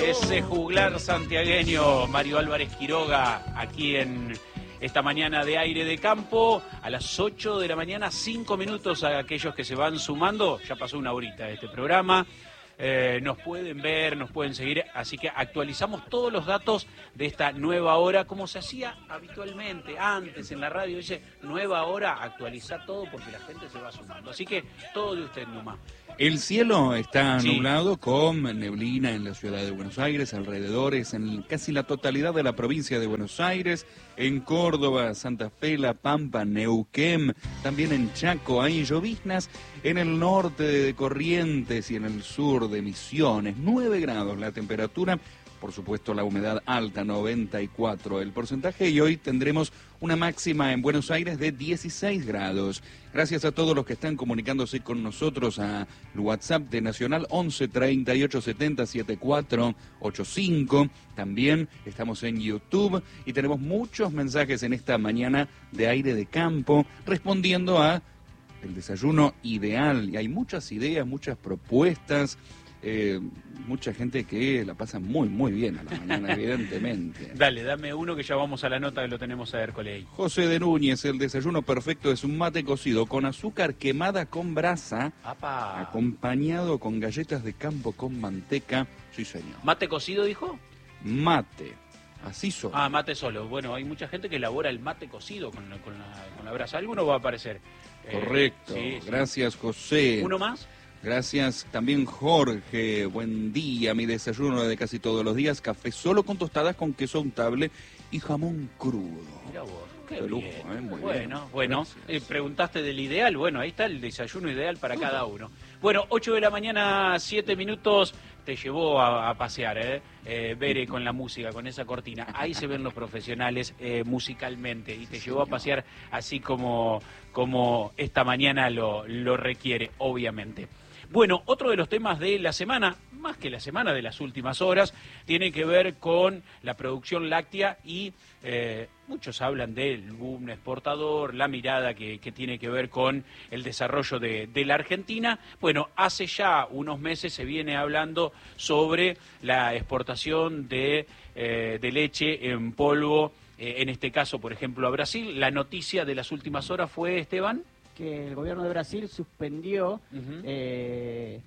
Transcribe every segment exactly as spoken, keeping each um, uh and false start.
Ese juglar santiagueño, Mario Álvarez Quiroga, aquí en esta mañana de aire de campo, a las ocho de la mañana, cinco minutos a aquellos que se van sumando, ya pasó una horita de este programa. Eh, nos pueden ver, nos pueden seguir, así que actualizamos todos los datos de esta nueva hora, como se hacía habitualmente antes en la radio. Dice, nueva hora, actualiza todo porque la gente se va sumando. Así que todo de usted nomás. El cielo está Sí. nublado con neblina en la ciudad de Buenos Aires, alrededores, en casi la totalidad de la provincia de Buenos Aires, en Córdoba, Santa Fe, La Pampa, Neuquén, también en Chaco. Hay lloviznas en el norte de Corrientes y en el sur de Misiones. nueve grados la temperatura, por supuesto la humedad alta, noventa y cuatro el porcentaje, y hoy tendremos una máxima en Buenos Aires de dieciséis grados. Gracias a todos los que están comunicándose con nosotros al WhatsApp de Nacional once treinta y ocho setenta setenta y cuatro ochenta y cinco. También estamos en YouTube y tenemos muchos mensajes en esta mañana de aire de campo respondiendo a el desayuno ideal. Y hay muchas ideas, muchas propuestas. Eh, mucha gente que la pasa muy, muy bien a la mañana, evidentemente. Dale, dame uno que ya vamos a la nota que lo tenemos a Hércules ahí. José de Núñez, el desayuno perfecto es un mate cocido con azúcar quemada con brasa, ¡Apa! acompañado con galletas de campo con manteca. Sí, señor. ¿Mate cocido, dijo? Mate, así solo. Ah, mate solo. Bueno, hay mucha gente que elabora el mate cocido con la, con la, con la brasa. Alguno va a aparecer. Correcto, Eh, sí, sí. gracias José. ¿Uno más? Gracias también Jorge, buen día, mi desayuno de casi todos los días, café solo con tostadas con queso untable y jamón crudo. Mirá vos, qué De lujo, bien. ¿eh? Muy bueno, bien. bueno, eh, Gracias. preguntaste del ideal, bueno, ahí está el desayuno ideal para cada uno. Bueno, ocho de la mañana, siete minutos, te llevó a, a pasear, ¿eh? eh, Bere con la música, con esa cortina, ahí se ven los profesionales eh, musicalmente, y te Sí, llevó a señor. pasear así como, como esta mañana lo, lo requiere, obviamente. Bueno, otro de los temas de la semana, más que la semana, de las últimas horas, tiene que ver con la producción láctea y eh, muchos hablan del boom exportador, la mirada que, que tiene que ver con el desarrollo de, de la Argentina. Bueno, hace ya unos meses se viene hablando sobre la exportación de, eh, de leche en polvo, eh, en este caso, por ejemplo, a Brasil. La noticia de las últimas horas fue, Esteban, que el gobierno de Brasil suspendió uh-huh. eh,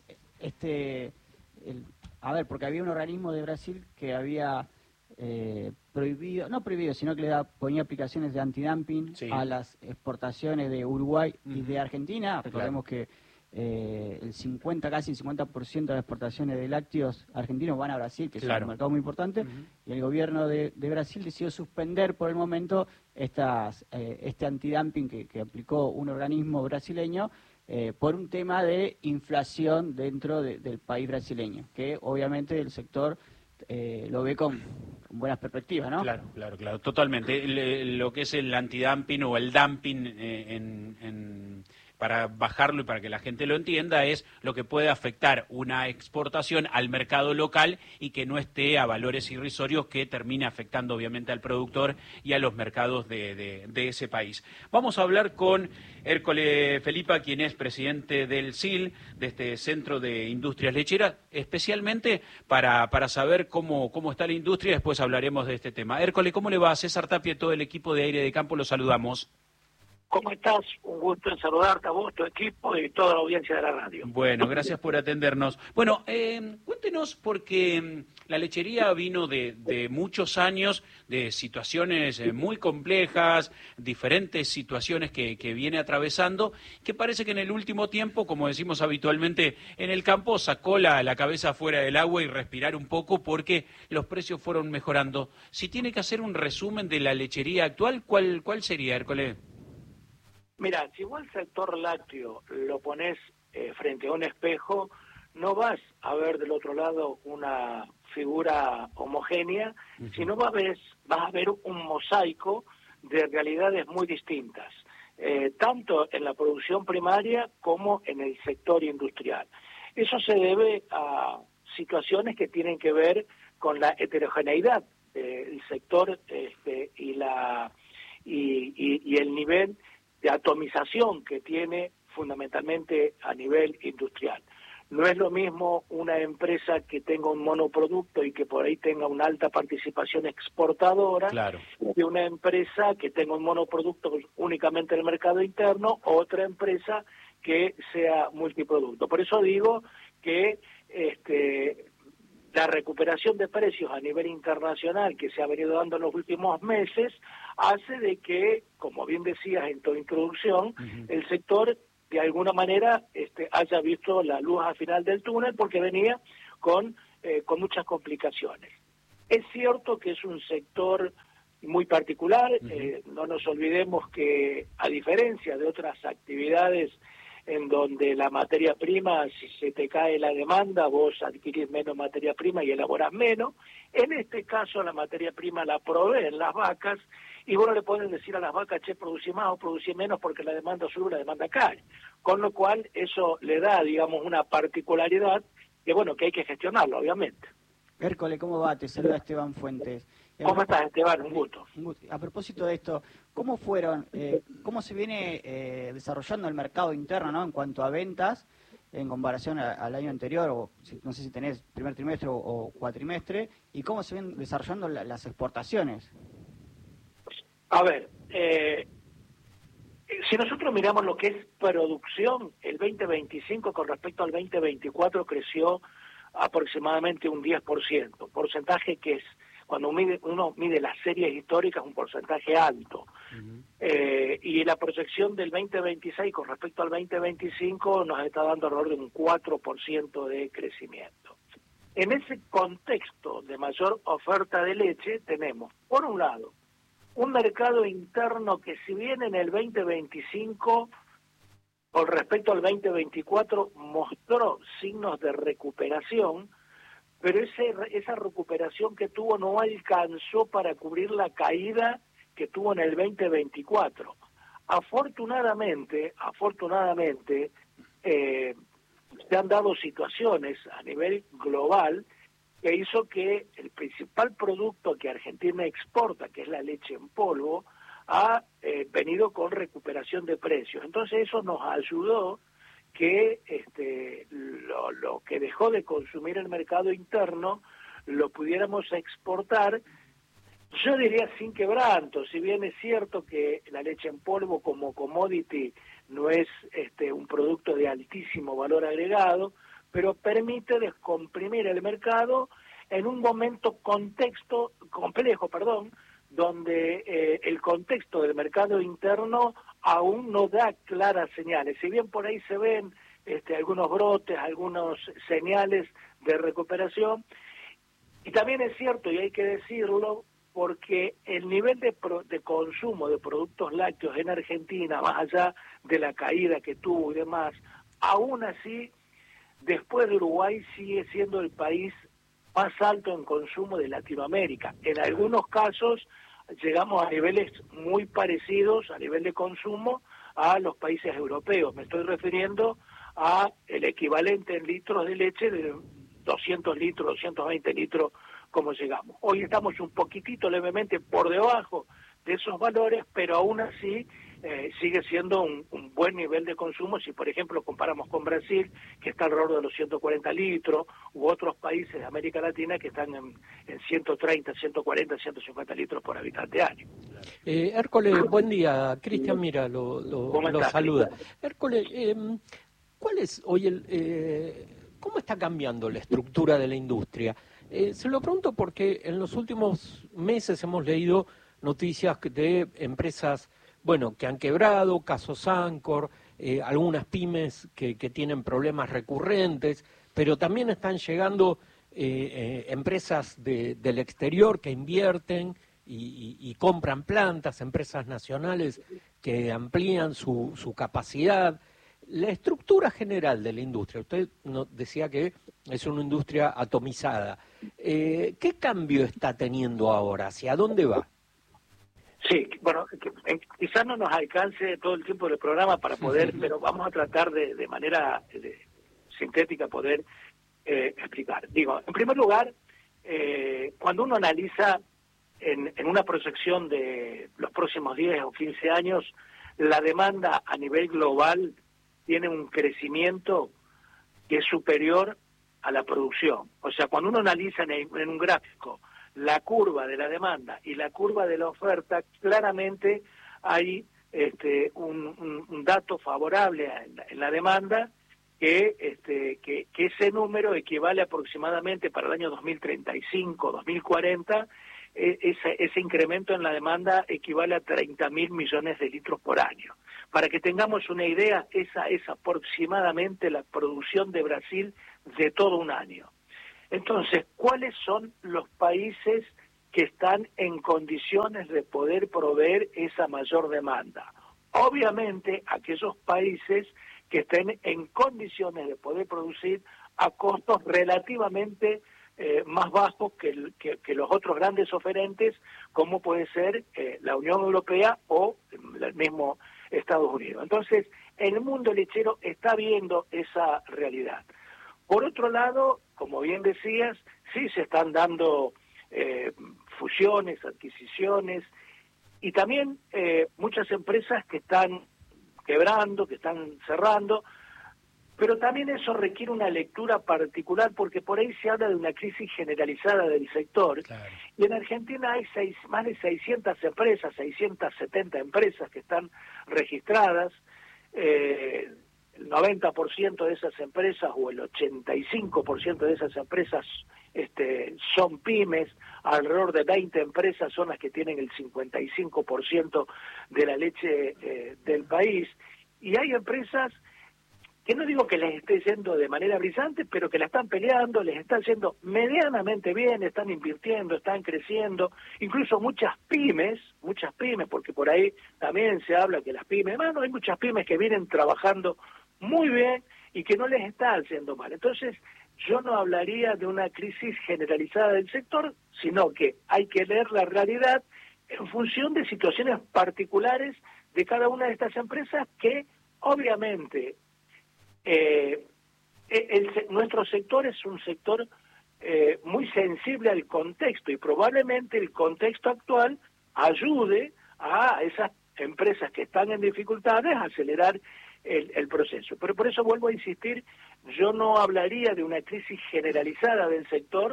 este, el, a ver, porque había un organismo de Brasil que había eh, prohibido, no prohibido, sino que le da, ponía aplicaciones de antidumping Sí. a las exportaciones de Uruguay Uh-huh. y de Argentina. Recordemos Claro. que eh, el cincuenta, casi el cincuenta por ciento de las exportaciones de lácteos argentinos van a Brasil, que Claro. es un mercado muy importante, Uh-huh. y el gobierno de, de Brasil decidió suspender por el momento estas, eh, este antidumping que, que aplicó un organismo brasileño eh, por un tema de inflación dentro de, del país brasileño, que obviamente el sector eh, lo ve con, con buenas perspectivas, ¿no? Claro, claro, claro, totalmente. Le- lo que es el antidumping o el dumping eh, en, en- para bajarlo y para que la gente lo entienda, es lo que puede afectar una exportación al mercado local y que no esté a valores irrisorios, que termine afectando obviamente al productor y a los mercados de, de- de ese país. Vamos a hablar con Hércules Felipa, quien es presidente del S I L, de este Centro de Industrias Lecheras, especialmente para, para saber cómo, cómo está la industria. Después hablaremos de este tema. Hércules, ¿cómo le va? César Tapia y todo el equipo de Aire de Campo, los saludamos. ¿Cómo estás? Un gusto en saludarte a vos, tu equipo y toda la audiencia de la radio. Bueno, gracias por atendernos. Bueno, eh, cuéntenos, porque mm, la lechería vino de, de muchos años, de situaciones eh, muy complejas, diferentes situaciones que, que viene atravesando, que parece que en el último tiempo, como decimos habitualmente en el campo, sacó la, la cabeza fuera del agua y respirar un poco porque los precios fueron mejorando. Si tiene que hacer un resumen de la lechería actual, ¿cuál, cuál sería, Hércules? Mira, si vos el sector lácteo lo pones eh, frente a un espejo, no vas a ver del otro lado una figura homogénea, uh-huh. sino vas a, ver, vas a ver un mosaico de realidades muy distintas, eh, tanto en la producción primaria como en el sector industrial. Eso se debe a situaciones que tienen que ver con la heterogeneidad del sector este, y, la, y, y, y el nivel de atomización que tiene fundamentalmente a nivel industrial. No es lo mismo una empresa que tenga un monoproducto y que por ahí tenga una alta participación exportadora, claro, que una empresa que tenga un monoproducto únicamente en el mercado interno, o otra empresa que sea multiproducto. Por eso digo que este, la recuperación de precios a nivel internacional que se ha venido dando en los últimos meses hace de que, como bien decías en tu introducción, uh-huh. el sector de alguna manera este, haya visto la luz al final del túnel, porque venía con, eh, con muchas complicaciones. Es cierto que es un sector muy particular, uh-huh. eh, no nos olvidemos que, a diferencia de otras actividades en donde la materia prima, si se te cae la demanda, vos adquirís menos materia prima y elaborás menos. En este caso, la materia prima la proveen las vacas, y vos no le podés decir a las vacas, che, producí más o producí menos porque la demanda sube, la demanda cae. Con lo cual, eso le da, digamos, una particularidad que, bueno, que hay que gestionarlo, obviamente. Hércole, ¿cómo va? Te saluda Esteban Fuentes. ¿Cómo estás, Esteban? Un gusto. A propósito de esto, ¿cómo fueron, eh, cómo se viene eh, desarrollando el mercado interno, ¿no?, en cuanto a ventas en comparación a, al año anterior, o si, no sé si tenés primer trimestre o, o cuatrimestre, y cómo se vienen desarrollando la, las exportaciones? A ver, eh, si nosotros miramos lo que es producción, el veinte veinticinco con respecto al veinte veinticuatro creció aproximadamente un diez por ciento, porcentaje que es, cuando mide, uno mide las series históricas, un porcentaje alto. Uh-huh. Eh, y la proyección del veinte veintiséis con respecto al veinte veinticinco nos está dando alrededor de un cuatro por ciento de crecimiento. En ese contexto de mayor oferta de leche tenemos, por un lado, un mercado interno que, si bien en el veinte veinticinco, con respecto al veinte veinticuatro, mostró signos de recuperación, pero ese, esa recuperación que tuvo no alcanzó para cubrir la caída que tuvo en el veinte veinticuatro. Afortunadamente, afortunadamente, eh, se han dado situaciones a nivel global que hizo que el principal producto que Argentina exporta, que es la leche en polvo, ha eh, venido con recuperación de precios. Entonces eso nos ayudó que este, lo, lo que dejó de consumir el mercado interno lo pudiéramos exportar, yo diría sin quebranto, si bien es cierto que la leche en polvo como commodity no es este, un producto de altísimo valor agregado, pero permite descomprimir el mercado en un momento contexto complejo, perdón, donde eh, el contexto del mercado interno aún no da claras señales. Si bien por ahí se ven este, algunos brotes, algunas señales de recuperación, y también es cierto, y hay que decirlo, porque el nivel de, pro, de consumo de productos lácteos en Argentina, más allá de la caída que tuvo y demás, aún así, después de Uruguay, sigue siendo el país más alto en consumo de Latinoamérica. En algunos casos llegamos a niveles muy parecidos a nivel de consumo a los países europeos. Me estoy refiriendo a el equivalente en litros de leche de doscientos litros, doscientos veinte litros, como llegamos. Hoy estamos un poquitito levemente por debajo de esos valores, pero aún así eh, sigue siendo un, un buen nivel de consumo si, por ejemplo, comparamos con Brasil, que está alrededor de los ciento cuarenta litros, u otros países de América Latina que están en, en ciento treinta, ciento cuarenta, ciento cincuenta litros por habitante año. Eh, Hércole, buen día. Cristian Mira lo, lo, lo saluda. Hércole, eh, ¿cuál es hoy el, eh, cómo está cambiando la estructura de la industria? Eh, se lo pregunto porque en los últimos meses hemos leído noticias de empresas, bueno, que han quebrado, casos Ancor, eh, algunas pymes que, que tienen problemas recurrentes, pero también están llegando eh, eh, empresas de, del exterior que invierten y, y, y compran plantas, empresas nacionales que amplían su, su capacidad. La estructura general de la industria, usted no, decía que es una industria atomizada. Eh, ¿Qué cambio está teniendo ahora? ¿Hacia dónde va? Sí, bueno, quizás no nos alcance todo el tiempo del programa para poder, pero vamos a tratar de, de manera de, sintética poder eh, explicar. Digo, en primer lugar, eh, cuando uno analiza en, en una proyección de los próximos diez o quince años, la demanda a nivel global tiene un crecimiento que es superior a la producción. O sea, cuando uno analiza en, en un gráfico la curva de la demanda y la curva de la oferta, claramente hay este, un, un, un dato favorable en la, en la demanda, que, este, que, que ese número equivale aproximadamente para el año dos mil treinta y cinco, dos mil cuarenta, eh, ese, ese incremento en la demanda equivale a treinta mil millones de litros por año. Para que tengamos una idea, esa es aproximadamente la producción de Brasil de todo un año. Entonces, ¿cuáles son los países que están en condiciones de poder proveer esa mayor demanda? Obviamente, aquellos países que estén en condiciones de poder producir a costos relativamente eh, más bajos que, el, que, que los otros grandes oferentes, como puede ser eh, la Unión Europea o el mismo Estados Unidos. Entonces, el mundo lechero está viendo esa realidad. Por otro lado, como bien decías, sí se están dando eh, fusiones, adquisiciones, y también eh, muchas empresas que están quebrando, que están cerrando, pero también eso requiere una lectura particular, porque por ahí se habla de una crisis generalizada del sector. Claro. Y en Argentina hay seis, más de seiscientas empresas, seiscientas setenta empresas que están registradas. Eh, el noventa por ciento de esas empresas o el ochenta y cinco por ciento de esas empresas este, son pymes, alrededor de veinte empresas son las que tienen el cincuenta y cinco por ciento de la leche eh, del país, y hay empresas que no digo que les esté yendo de manera brillante, pero que la están peleando, les está yendo medianamente bien, están invirtiendo, están creciendo, incluso muchas pymes, muchas pymes, porque por ahí también se habla que las pymes, bueno, hay muchas pymes que vienen trabajando muy bien y que no les está haciendo mal. Entonces, yo no hablaría de una crisis generalizada del sector, sino que hay que leer la realidad en función de situaciones particulares de cada una de estas empresas que, obviamente, eh, el, nuestro sector es un sector eh, muy sensible al contexto, y probablemente el contexto actual ayude a esas empresas que están en dificultades a acelerar el, el proceso. Pero por eso vuelvo a insistir, yo no hablaría de una crisis generalizada del sector,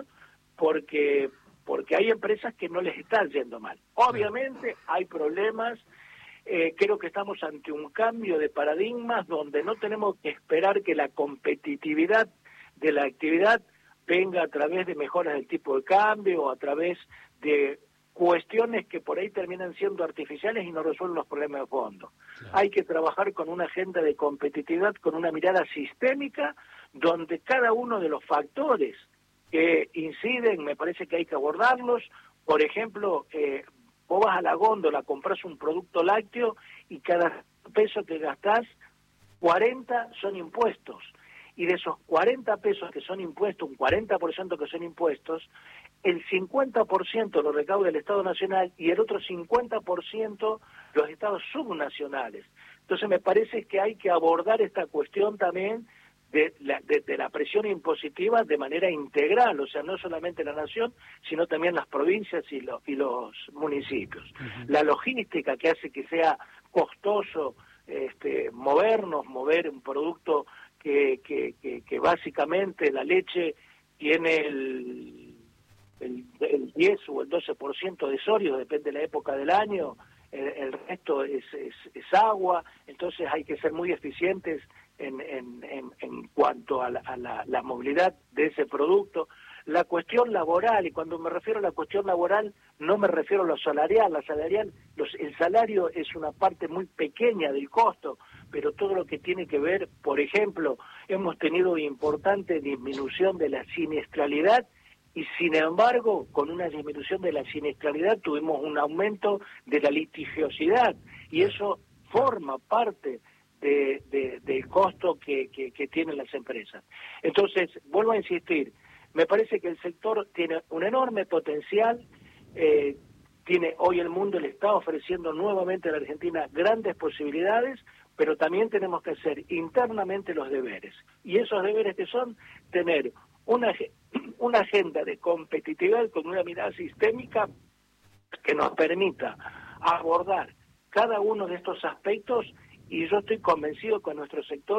porque porque hay empresas que no les está yendo mal. Obviamente hay problemas, eh, creo que estamos ante un cambio de paradigmas donde no tenemos que esperar que la competitividad de la actividad venga a través de mejoras del tipo de cambio o a través de cuestiones que por ahí terminan siendo artificiales y no resuelven los problemas de fondo. Claro. Hay que trabajar con una agenda de competitividad, con una mirada sistémica, donde cada uno de los factores que inciden, me parece que hay que abordarlos. Por ejemplo, eh, vos vas a la góndola, compras un producto lácteo y cada peso que gastás, cuarenta son impuestos. Y de esos cuarenta pesos que son impuestos, un cuarenta por ciento que son impuestos, el cincuenta por ciento lo recauda el Estado Nacional y el otro cincuenta por ciento los estados subnacionales. Entonces me parece que hay que abordar esta cuestión también de la, de, de la presión impositiva de manera integral, o sea, no solamente la nación, sino también las provincias y, lo, y los municipios. Uh-huh. La logística que hace que sea costoso este, movernos, mover un producto que, que, que, que básicamente la leche tiene el, el, el diez o el doce por ciento de sodio, depende de la época del año, el, el resto es, es, es agua, entonces hay que ser muy eficientes En, en, en, en cuanto a, la, a la, la movilidad de ese producto. La cuestión laboral, y cuando me refiero a la cuestión laboral no me refiero a lo salarial, la salarial los, el salario es una parte muy pequeña del costo, pero todo lo que tiene que ver, por ejemplo, hemos tenido importante disminución de la siniestralidad, y sin embargo, con una disminución de la siniestralidad tuvimos un aumento de la litigiosidad, y eso forma parte De, de, del costo que, que, que tienen las empresas. Entonces, vuelvo a insistir, me parece que el sector tiene un enorme potencial, eh, tiene hoy el mundo le está ofreciendo nuevamente a la Argentina grandes posibilidades, pero también tenemos que hacer internamente los deberes. Y esos deberes que son tener una, una agenda de competitividad con una mirada sistémica que nos permita abordar cada uno de estos aspectos. Y yo estoy convencido que nuestro sector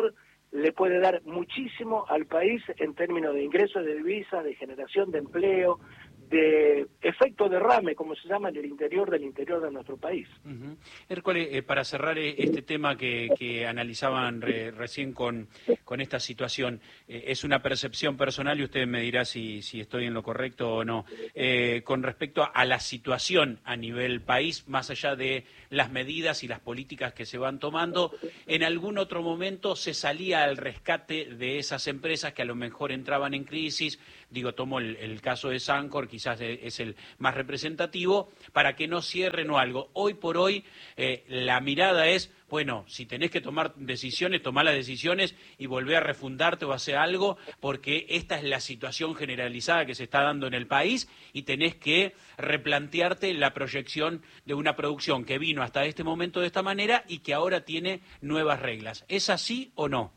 le puede dar muchísimo al país en términos de ingresos de divisas, de generación de empleo, de efecto derrame, como se llama en el interior del interior de nuestro país. Uh-huh. Hércules, eh, para cerrar este tema que, que analizaban re, recién con, con esta situación, eh, es una percepción personal y usted me dirá si, si estoy en lo correcto o no, eh, con respecto a, a la situación a nivel país, más allá de las medidas y las políticas que se van tomando, en algún otro momento se salía al rescate de esas empresas que a lo mejor entraban en crisis, digo, tomo el, el caso de Sancor, quizás es el más representativo, para que no cierren o algo. Hoy por hoy eh, la mirada es, bueno, si tenés que tomar decisiones, tomá las decisiones y volver a refundarte o hacer algo, porque esta es la situación generalizada que se está dando en el país y tenés que replantearte la proyección de una producción que vino hasta este momento de esta manera y que ahora tiene nuevas reglas. ¿Es así o no?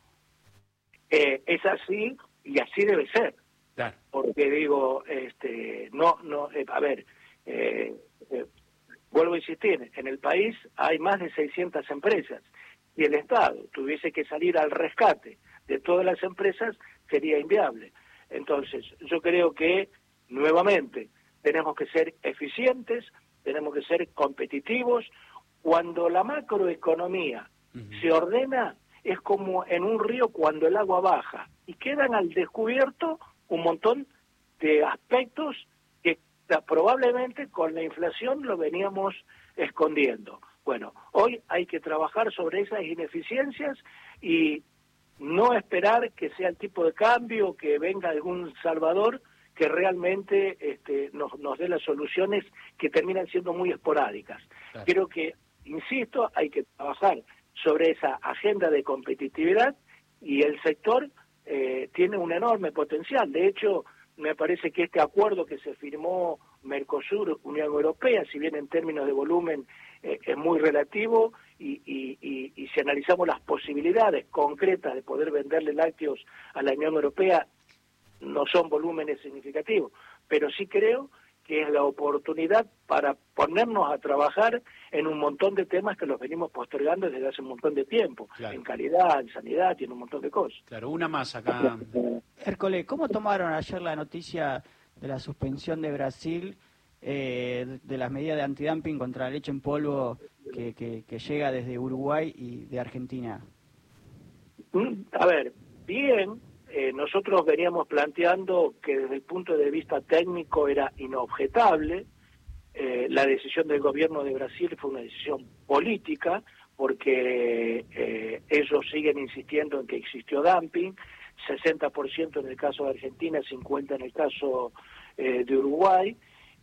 Eh, es así y así debe ser. Claro. Porque digo, este, no, no, eh, a ver, eh, eh, vuelvo a insistir, en el país hay más de seiscientas empresas y el Estado tuviese que salir al rescate de todas las empresas sería inviable. Entonces, yo creo que, nuevamente, tenemos que ser eficientes, tenemos que ser competitivos. Cuando la macroeconomía uh-huh. se ordena, es como en un río cuando el agua baja y quedan al descubierto un montón de aspectos que probablemente con la inflación lo veníamos escondiendo. Bueno, hoy hay que trabajar sobre esas ineficiencias y no esperar que sea el tipo de cambio, que venga algún salvador que realmente este, nos, nos dé las soluciones que terminan siendo muy esporádicas. Claro. Creo que, insisto, hay que trabajar sobre esa agenda de competitividad y el sector Eh, tiene un enorme potencial. De hecho, me parece que este acuerdo que se firmó Mercosur-Unión Europea, si bien en términos de volumen eh, es muy relativo, y, y, y, y si analizamos las posibilidades concretas de poder venderle lácteos a la Unión Europea, no son volúmenes significativos, pero sí creo que es la oportunidad para ponernos a trabajar en un montón de temas que los venimos postergando desde hace un montón de tiempo, claro. En calidad, en sanidad y en un montón de cosas. Claro, una más acá. Hércules, ¿cómo tomaron ayer la noticia de la suspensión de Brasil eh, de las medidas de antidumping contra la leche en polvo que, que, que llega desde Uruguay y de Argentina? A ver, bien. Eh, nosotros veníamos planteando que desde el punto de vista técnico era inobjetable. Eh, la decisión del gobierno de Brasil fue una decisión política, porque eh, ellos siguen insistiendo en que existió dumping, sesenta por ciento en el caso de Argentina, cincuenta por ciento en el caso eh, de Uruguay,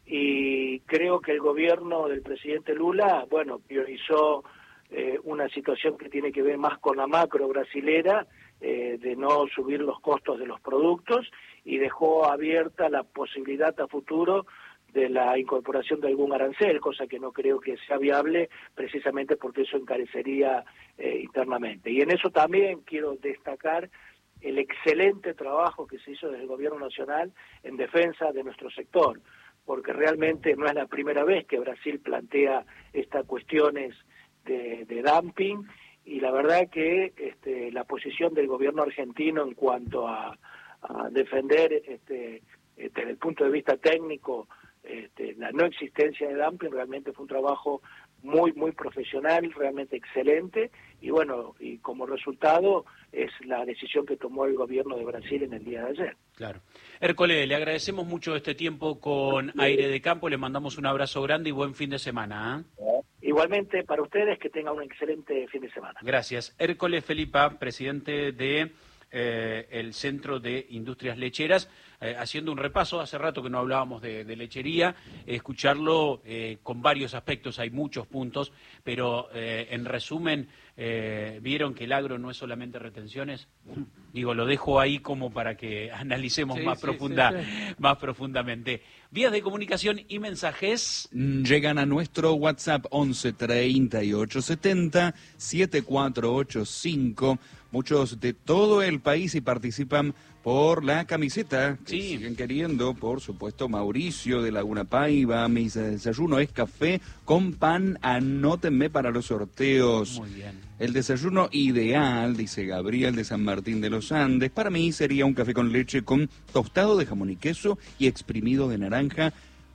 y creo que el gobierno del presidente Lula, bueno, priorizó eh, una situación que tiene que ver más con la macro brasilera, Eh, de no subir los costos de los productos, y dejó abierta la posibilidad a futuro de la incorporación de algún arancel, cosa que no creo que sea viable precisamente porque eso encarecería eh, internamente. Y en eso también quiero destacar el excelente trabajo que se hizo desde el Gobierno Nacional en defensa de nuestro sector, porque realmente no es la primera vez que Brasil plantea estas cuestiones de, de dumping. Y la verdad que este, la posición del gobierno argentino en cuanto a, a defender este, este, desde el punto de vista técnico este, la no existencia de dumping realmente fue un trabajo muy, muy profesional, realmente excelente, y bueno, y como resultado es la decisión que tomó el gobierno de Brasil en el día de ayer. Claro. Hércules, le agradecemos mucho este tiempo con Aire de Campo, le mandamos un abrazo grande y buen fin de semana. ¿eh? Igualmente para ustedes, que tengan un excelente fin de semana. Gracias. Hércules Felipa, presidente de eh, el Centro de Industrias Lecheras, eh, haciendo un repaso. Hace rato que no hablábamos de, de lechería, eh, escucharlo eh, con varios aspectos, hay muchos puntos, pero eh, en resumen, eh, ¿vieron que el agro no es solamente retenciones? Digo, lo dejo ahí como para que analicemos sí, más, sí, profunda, sí, sí. más profundamente. Vías de comunicación y mensajes. Llegan a nuestro WhatsApp once treinta y ocho setenta setenta y cuatro ochenta y cinco. Muchos de todo el país y participan por la camiseta que sí. siguen queriendo, por supuesto. Mauricio de Laguna Paiva, mi desayuno es café con pan, anótenme para los sorteos. Muy bien. El desayuno ideal, dice Gabriel de San Martín de los Andes, para mí sería un café con leche con tostado de jamón y queso y exprimido de naranja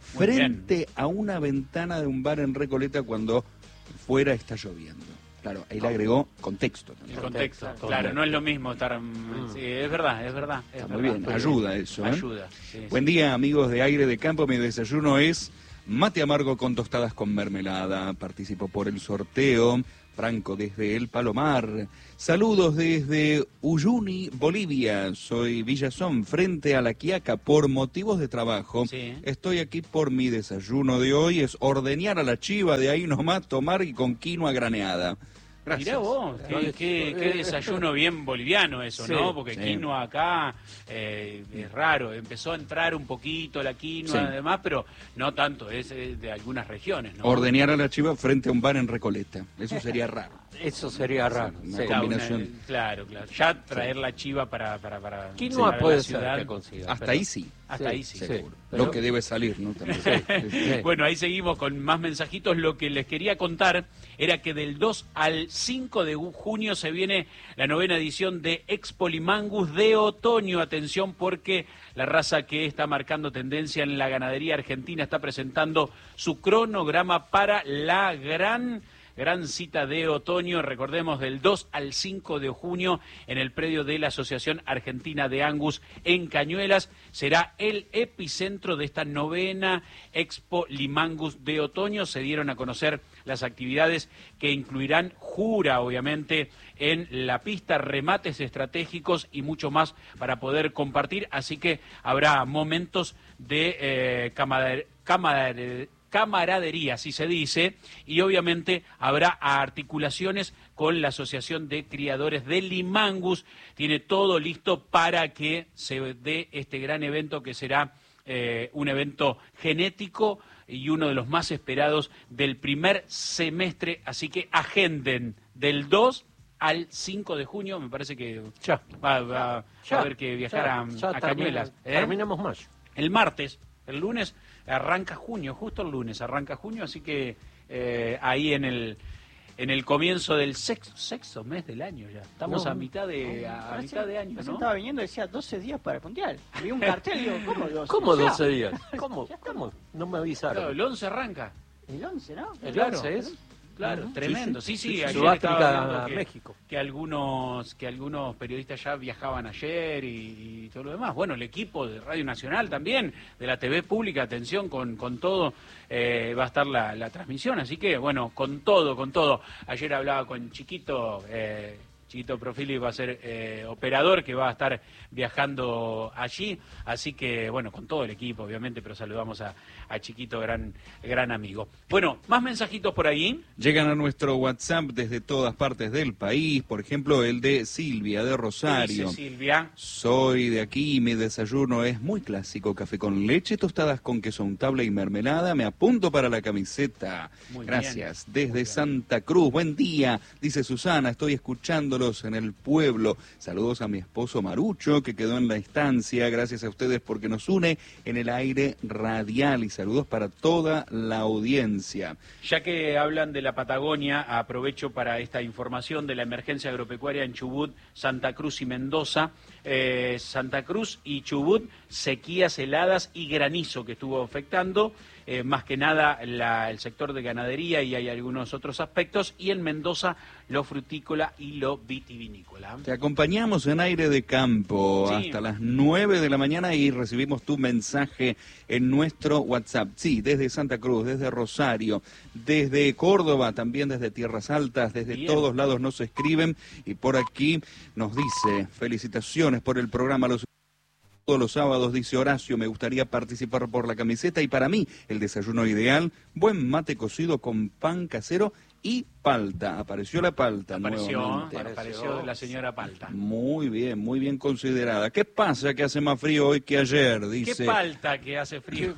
frente a una ventana de un bar en Recoleta cuando fuera está lloviendo. Claro, ahí le agregó contexto también. El contexto, contexto, claro, no es lo mismo estar... Mm. Sí, es verdad, es verdad. Es Está muy verdad, bien, ayuda eso. ¿eh? Ayuda. Sí, Buen sí. día, amigos de Aire de Campo. Mi desayuno es mate amargo con tostadas con mermelada. Participo por el sorteo. Franco desde El Palomar. Saludos desde Uyuni, Bolivia. Soy Villazón, frente a La Quiaca, por motivos de trabajo. Sí. Estoy aquí por mi desayuno de hoy. Es ordeñar a la chiva, de ahí nomás tomar y con quinoa graneada. Gracias. Mirá vos, qué, qué, qué desayuno bien boliviano eso, Sí, ¿no? Porque sí. quinoa acá eh, es raro, empezó a entrar un poquito la quinoa y Sí. demás, pero no tanto, es eh, de algunas regiones, ¿no? Ordeñar a la chiva frente a un bar en Recoleta. Eso sería raro. Eso sería raro. Una sí. Claro, combinación. una- claro, claro. Ya traer la chiva para... para, para Quinoa para puede la ser ciudad, que consiga. Hasta pero- ahí sí. hasta ahí sí. Seguro. pero- Lo que debe salir, ¿no? También. Sí. Bueno, ahí seguimos con más mensajitos. Lo que les quería contar era que del dos al cinco de junio se viene la novena edición de Expo Limangus de otoño. Atención, porque la raza que está marcando tendencia en la ganadería argentina está presentando su cronograma para la gran... Gran cita de otoño, recordemos, del dos al cinco de junio en el predio de la Asociación Argentina de Angus en Cañuelas. Será el epicentro de esta novena Expo Limangus de otoño. Se dieron a conocer las actividades que incluirán jura, obviamente, en la pista, remates estratégicos y mucho más para poder compartir. Así que habrá momentos de eh, camaradería. Camarader camaradería, así se dice, y obviamente habrá articulaciones con la Asociación de Criadores de Limangus. Tiene todo listo para que se dé este gran evento que será eh, un evento genético y uno de los más esperados del primer semestre, así que agenden del dos al cinco de junio, me parece que Ya. va, va- va Ya, a haber que viajar ya, a, ya a termina- Cañuelas. ¿eh? Terminamos mayo. El martes, el lunes, arranca junio, justo el lunes arranca junio, así que eh, ahí en el en el comienzo del sexto, sexto mes del año ya. Estamos No, a mitad de a, a Parece- mitad de año, recién ¿no? estaba viniendo y decía doce días para el mundial. Vi un cartel y digo, ¿cómo doce? ¿Cómo Ya. doce días? ¿Cómo? ¿Cómo? No me Claro, avisaron. el once arranca. El once, ¿no? El claro. once es Claro, Ujú. tremendo. Sí, sí, ayer Sudáfrica estaba viendo a que, México. que algunos que algunos periodistas ya viajaban ayer y, y todo lo demás. Bueno, el equipo de Radio Nacional también, de la T V pública, atención, con, con todo eh, va a estar la, la transmisión. Así que, bueno, con todo, con todo. Ayer hablaba con Chiquito, eh, Chiquito Profili va a ser eh, operador, que va a estar viajando allí. Así que, bueno, con todo el equipo, obviamente, pero saludamos a, a Chiquito, gran, gran amigo. Bueno, más mensajitos por ahí. Llegan a nuestro WhatsApp desde todas partes del país, por ejemplo, el de Silvia de Rosario. Dice Silvia. Soy de aquí y mi desayuno es muy clásico, café con leche, tostadas con queso untable y mermelada. Me apunto para la camiseta. Muy Gracias. bien, Desde muy bien. Santa Cruz, buen día, dice Susana, estoy escuchándolos en el pueblo. Saludos a mi esposo Marucho, que quedó en la estancia. Gracias a ustedes porque nos une en el aire radial y saludos para toda la audiencia. Ya que hablan de la Patagonia, aprovecho para esta información de la emergencia agropecuaria en Chubut, Santa Cruz y Mendoza. Eh, Santa Cruz y Chubut, sequías heladas y granizo que estuvo afectando, eh, más que nada la- el sector de ganadería, y hay algunos otros aspectos, y en Mendoza lo frutícola y lo vitivinícola. Te acompañamos en Aire de Campo Sí. hasta las nueve de la mañana y recibimos tu mensaje en nuestro WhatsApp. Sí, desde Santa Cruz, desde Rosario, desde Córdoba, también desde Tierras Altas, desde Bien. todos lados nos escriben y por aquí nos dice, felicitaciones por el programa Los todos los sábados, dice Horacio, me gustaría participar por la camiseta y para mí el desayuno ideal, buen mate cocido con pan casero y palta. Apareció la palta Apareció, nuevamente. apareció la señora Palta. Muy bien, muy bien considerada. ¿Qué pasa que hace más frío hoy que ayer? ¿Qué Dice palta que hace frío?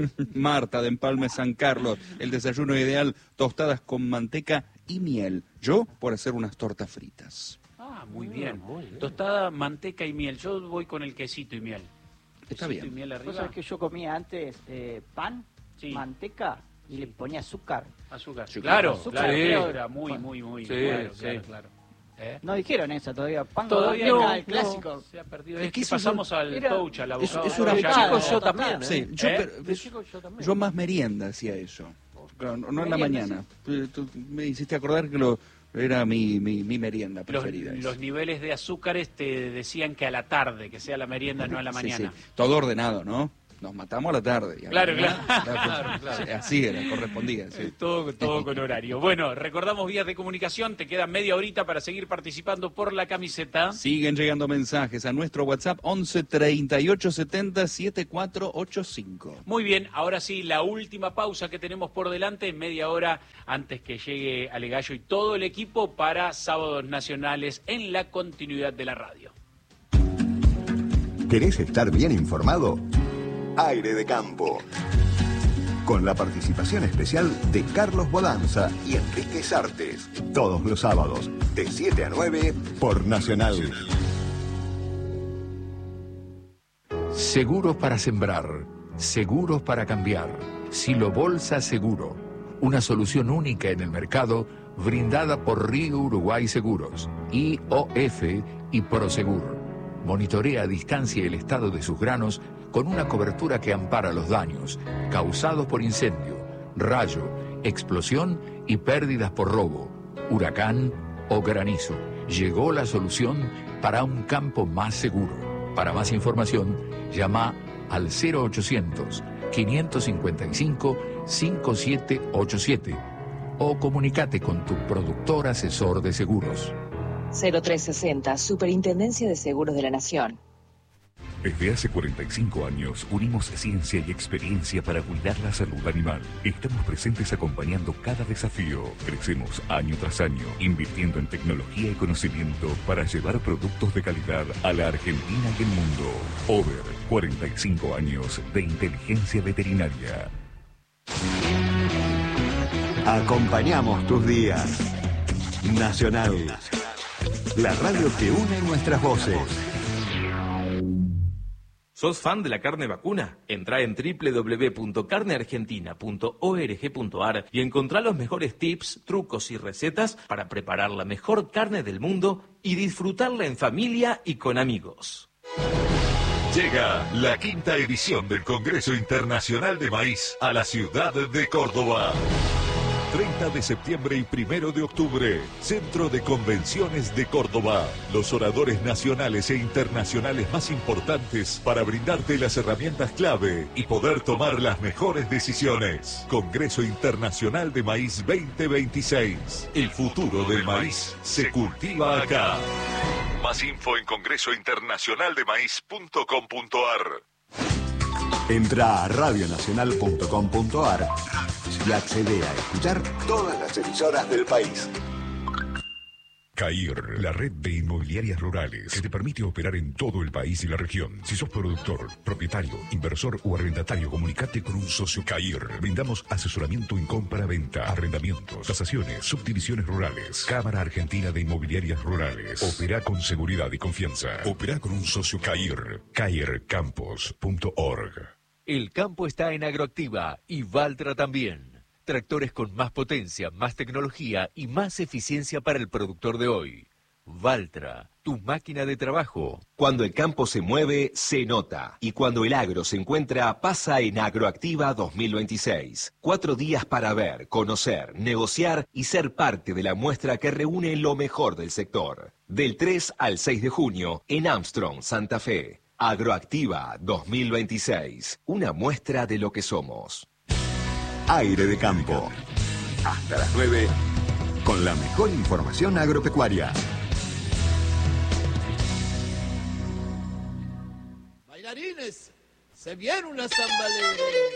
Marta de Empalme San Carlos. El desayuno ideal, tostadas con manteca y miel. Yo por hacer unas tortas fritas. Ah, muy bien. muy bien. Tostada, manteca y miel. Yo voy con el quesito y miel. Está Quesito bien. y miel Vos arriba. sabés que yo comía antes eh, pan, Sí. manteca y le ponía azúcar. Azúcar. Claro, azúcar, claro, sí. era muy, muy, muy. Sí, claro, sí. claro, claro. ¿Eh? No dijeron eso todavía. Pan Todavía con no, el clásico. no, se ha perdido. Es Es que que eso pasamos yo- al era- touch, al eso- abocado. eso era De Ya, chico ya, yo también, ¿eh? Sí, yo, ¿Eh? pero- De chico yo también. yo más merienda hacía eso. Claro, no, no en la Merienda, mañana. Tú- tú me hiciste acordar que lo, era mi, mi, mi merienda Los, preferida. esa. los niveles de azúcares te decían que a la tarde, que sea la merienda, no a la Sí, mañana. sí. Todo ordenado, ¿no? Nos matamos a la tarde. y a la Claro, mañana, claro. la- Claro, claro. sí, así era, correspondía. sí. Eh, Todo, todo con horario. Bueno, recordamos vías de comunicación. Te queda media horita para seguir participando por la camiseta. Siguen llegando mensajes a nuestro WhatsApp once treinta y ocho setenta setenta y cuatro ochenta y cinco. Muy bien, ahora sí, la última pausa que tenemos por delante, media hora antes que llegue Alegallo y todo el equipo para Sábados Nacionales en la continuidad de la radio. ¿Querés estar bien informado? Aire de Campo. Con la participación especial de Carlos Bodanza y Enrique Sartes. Todos los sábados, de siete a nueve, por Nacional. Seguros para sembrar, seguros para cambiar. Silo Bolsa Seguro, una solución única en el mercado brindada por Río Uruguay Seguros, I O F y Prosegur. Monitorea a distancia el estado de sus granos con una cobertura que ampara los daños causados por incendio, rayo, explosión y pérdidas por robo, huracán o granizo. Llegó la solución para un campo más seguro. Para más información, llama al cero ochocientos, quinientos cincuenta y cinco, cincuenta y siete ochenta y siete o comunícate con tu productor asesor de seguros. cero tres sesenta, Superintendencia de Seguros de la Nación. Desde hace cuarenta y cinco años unimos ciencia y experiencia para cuidar la salud animal. Estamos presentes acompañando cada desafío. Crecemos año tras año, invirtiendo en tecnología y conocimiento para llevar productos de calidad a la Argentina y el mundo. Over, cuarenta y cinco años de inteligencia veterinaria. Acompañamos tus días. Nacional. La radio que une nuestras voces. ¿Sos fan de la carne vacuna? Entrá en doble u doble u doble u punto carne argentina punto org punto ar y encontrá los mejores tips, trucos y recetas para preparar la mejor carne del mundo y disfrutarla en familia y con amigos. Llega la quinta edición del Congreso Internacional de Maíz a la ciudad de Córdoba. treinta de septiembre y primero de octubre, Centro de Convenciones de Córdoba. Los oradores nacionales e internacionales más importantes para brindarte las herramientas clave y poder tomar las mejores decisiones. Congreso Internacional de Maíz veinte veintiséis. El futuro del maíz se cultiva acá. Más info en congreso internacional de maíz punto com punto ar. Entra a radio nacional punto com punto ar y accede a escuchar todas las emisoras del país. CAIR, la red de inmobiliarias rurales que te permite operar en todo el país y la región. Si sos productor, propietario, inversor o arrendatario, comunicate con un socio CAIR. Brindamos asesoramiento en compra-venta, arrendamientos, tasaciones, subdivisiones rurales. Cámara Argentina de Inmobiliarias Rurales. Opera con seguridad y confianza. Opera con un socio CAIR. cair campos punto org. El campo está en Agroactiva y Valtra también. Tractores con más potencia, más tecnología y más eficiencia para el productor de hoy. Valtra, tu máquina de trabajo. Cuando el campo se mueve, se nota. Y cuando el agro se encuentra, pasa en Agroactiva dos mil veintiséis. Cuatro días para ver, conocer, negociar y ser parte de la muestra que reúne lo mejor del sector. Del tres al seis de junio, en Armstrong, Santa Fe. Agroactiva dos mil veintiséis. Una muestra de lo que somos. Aire de Campo. Hasta las nueve, con la mejor información agropecuaria. Bailarines, se viene una samba alegre.